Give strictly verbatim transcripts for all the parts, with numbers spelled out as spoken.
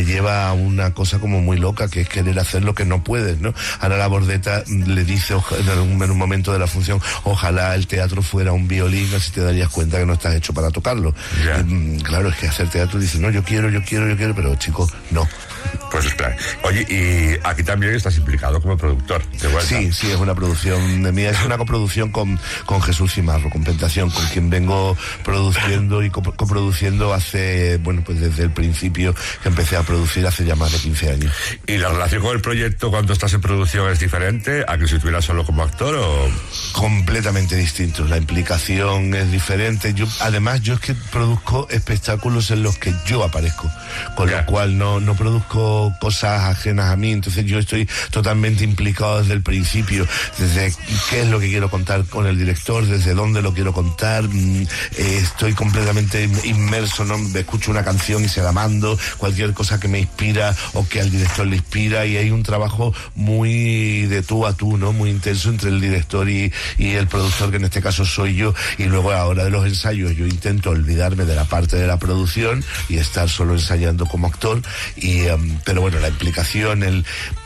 lleva a una cosa como muy loca, que es querer hacer lo que no puedes, ¿no? Ana Labordeta le dice en un, en un momento de la función, ojalá el teatro fuera un violín, así te darías cuenta que no estás hecho para tocarlo. Yeah. Y, claro, es que hacer teatro dice, no, yo quiero, yo quiero, yo quiero, pero chicos, no. Pues espera. Oye, y aquí también estás implicado como productor. De vuelta. Sí, sí, es una producción de mía, es una coproducción con, con Jesús Cimarro, con Pentación, con quien vengo produciendo y coproduciendo hace, bueno, pues desde el principio que empecé a producir hace ya más de quince años. ¿Y la relación con el proyecto cuando estás en producción es diferente a que si estuvieras solo como actor o...? Completamente distinto, la implicación es diferente. Yo, además, yo es que produzco espectáculos en los que yo aparezco, con yeah. lo cual no, no produzco cosas ajenas a mí, entonces yo estoy totalmente implicado desde el principio, desde qué es lo que quiero contar con el director, desde dónde lo quiero contar, eh, estoy completamente inmerso, no escucho una canción y se la mando, cualquier cosa que me inspira o que al director le inspira, y hay un trabajo muy de tú a tú, ¿no? Muy intenso entre el director y, y el productor, que en este caso soy yo, y luego a la hora de los ensayos yo intento olvidarme de la parte de la producción y estar solo ensayando como actor, y um, pero bueno, la implicación, el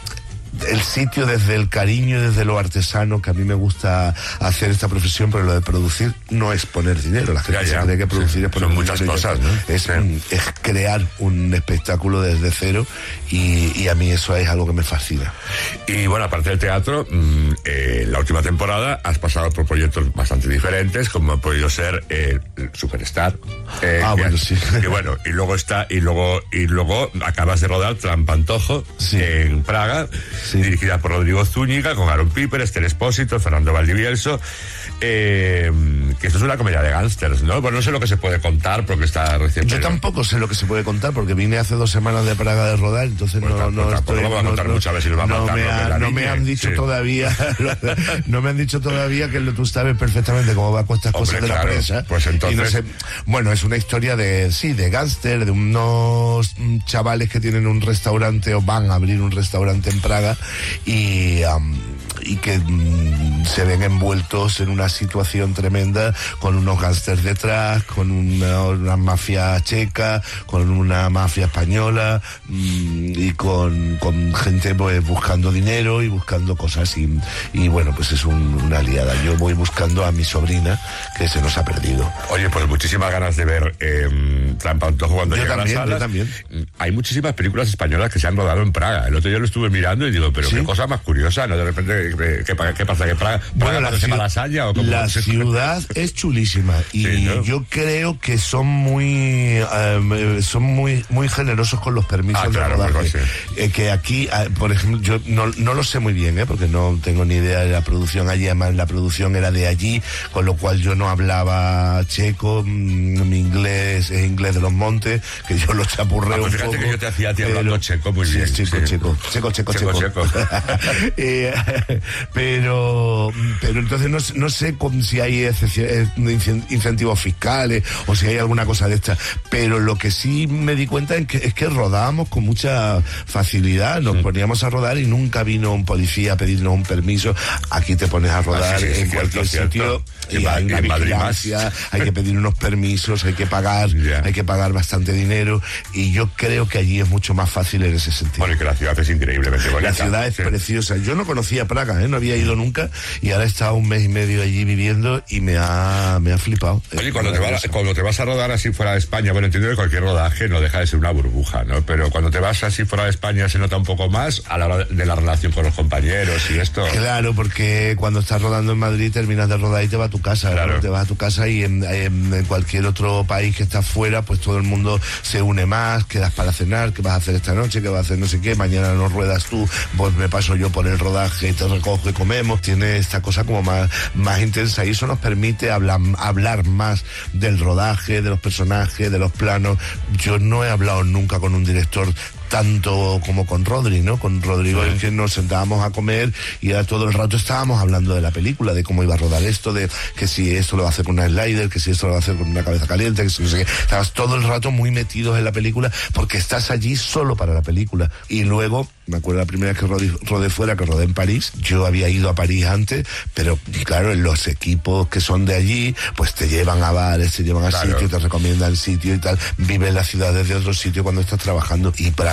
el sitio desde el cariño y desde lo artesano, que a mí me gusta hacer esta profesión, pero lo de producir no es poner dinero, la gente ya, ya. se cree que producir sí, es poner son muchas dinero, cosas, ¿no? es, sí. un, es crear un espectáculo desde cero, y, y a mí eso es algo que me fascina. Y bueno, aparte del teatro, mmm, eh, la última temporada has pasado por proyectos bastante diferentes, como ha podido ser eh, Superstar. Eh, ah, bueno, has, sí. Y bueno, y luego está, y luego, y luego acabas de rodar Trampantojo sí. en Praga, sí. dirigida por Rodrigo Zúñiga, con Aaron Piper, Esther Espósito, Fernando Valdivieso, eh, que esto es una comedia de gángsters, ¿no? Bueno, no sé lo que se puede contar porque está recién... Yo tampoco sé lo que se puede contar porque vine hace dos semanas de Praga de rodar, entonces pues no, no, pues estoy, vamos a contar no, mucho, a ver si nos va a no, matar, me, ha, no me han dicho sí. todavía no me han dicho todavía que tú sabes perfectamente cómo va con estas Hombre, cosas de claro, la prensa. Pues entonces... No sé, bueno, es una historia de, sí, de gángster, de unos chavales que tienen un restaurante o van a abrir un restaurante en Praga y... Um, y que mmm, se ven envueltos en una situación tremenda con unos gángsters detrás, con una, una mafia checa, con una mafia española mmm, y con, con gente pues buscando dinero y buscando cosas y, y bueno, pues es un, una liada. Yo voy buscando a mi sobrina que se nos ha perdido. Oye, pues muchísimas ganas de ver eh, Trampantojo cuando llegue a las salas. Yo también. Hay muchísimas películas españolas que se han rodado en Praga. El otro día lo estuve mirando y digo, pero ¿sí? qué cosa más curiosa, ¿no? De repente... ¿Qué, qué pasa? ¿Que Praga, bueno, la, ciudad, Malasaña, ¿o cómo? La ciudad es chulísima y sí, ¿no? Yo creo que son muy um, son muy muy generosos con los permisos ah, de claro, rodaje. Sí. Eh, que aquí, eh, por ejemplo, yo no, no lo sé muy bien, ¿eh? Porque no tengo ni idea de la producción allí, además la producción era de allí, con lo cual yo no hablaba checo, mmm, mi inglés es inglés de los montes, que yo lo chapurreo ah, pues un fíjate poco. Que yo te hacía a ti hablando checo muy sí, bien. Checo, sí. checo, checo, checo, checo, checo. checo. eh, pero pero entonces no, no sé con, si hay incentivos fiscales o si hay alguna cosa de esta, pero lo que sí me di cuenta es que, es que rodábamos con mucha facilidad, nos sí. poníamos a rodar y nunca vino un policía a pedirnos un permiso. Aquí te pones a rodar ah, sí, sí, en cierto, cualquier cierto. sitio y, y hay una vigilancia, hay que pedir unos permisos, hay que pagar, yeah. hay que pagar bastante dinero, y yo creo que allí es mucho más fácil en ese sentido. Bueno, y que la ciudad es increíblemente bonita. La ciudad es sí. preciosa. Yo no conocía Praga, ¿eh? No había ido nunca y ahora he estado un mes y medio allí viviendo y me ha, me ha flipado. Oye, cuando te, vas, cuando te vas a rodar así fuera de España, bueno, entiendo que cualquier rodaje no deja de ser una burbuja, ¿no? Pero cuando te vas así fuera de España se nota un poco más a la hora de la relación con los compañeros y esto. Claro, porque cuando estás rodando en Madrid terminas de rodar y te vas a tu casa, claro. ¿no? Te vas a tu casa y en, en, en cualquier otro país que estás fuera, pues todo el mundo se une más, quedas para cenar, qué vas a hacer esta noche, qué vas a hacer no sé qué, mañana no ruedas tú, pues me paso yo por el rodaje, te recojo y comemos. Tiene esta cosa como más, más intensa y eso nos permite hablar, hablar más del rodaje, de los personajes, de los planos. Yo no he hablado nunca con un director tanto como con Rodri, ¿no? Con Rodrigo sí. es que nos sentábamos a comer y ya todo el rato estábamos hablando de la película, de cómo iba a rodar esto, de que si esto lo va a hacer con una slider, que si esto lo va a hacer con una cabeza caliente, que si no sé qué. Estabas todo el rato muy metidos en la película porque estás allí solo para la película. Y luego, me acuerdo la primera vez que rodé, rodé fuera, que rodé en París, yo había ido a París antes, pero claro, los equipos que son de allí, pues te llevan a bares, te llevan a claro. sitios, te recomiendan sitios y tal, viven las ciudades de otro sitio cuando estás trabajando. Y para